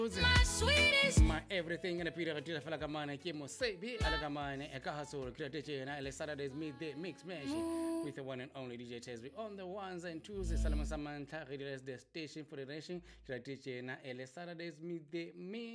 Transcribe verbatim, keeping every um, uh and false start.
My everything in the period of the Falagamana Kimo Sebi, Alagamana, Ekahasur, Creative, and Saturday's midday mix match with the one and only D J Tesby on the ones and twos. Salaman Samantha, the station for the nation, Creative, and Saturday's midday mix.